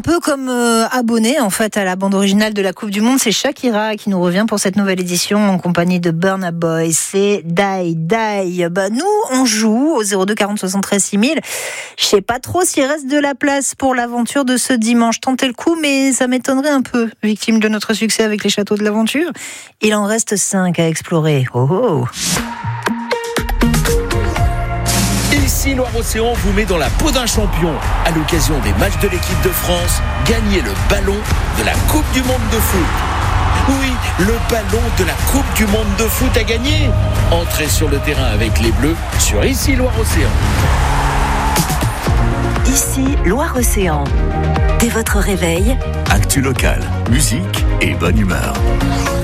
peu comme abonné en fait à la bande originale de la Coupe du Monde, c'est Shakira qui nous revient pour cette nouvelle édition en compagnie de Burna Boy. C'est Die Die. Nous on joue au 02 40 73 6000. Je sais pas trop s'il reste de la place pour l'aventure de ce dimanche. Tentez le coup, mais ça m'étonnerait un peu. Victime de notre succès avec les châteaux de l'aventure, il en reste 5 à explorer. Oh oh. Ici, Loire-Océan vous met dans la peau d'un champion. À l'occasion des matchs de l'équipe de France, gagnez le ballon de la Coupe du Monde de foot. Oui, le ballon de la Coupe du Monde de foot à gagner. Entrez sur le terrain avec les Bleus sur Ici, Loire-Océan. Ici, Loire-Océan. Dès votre réveil, actu local, musique et bonne humeur.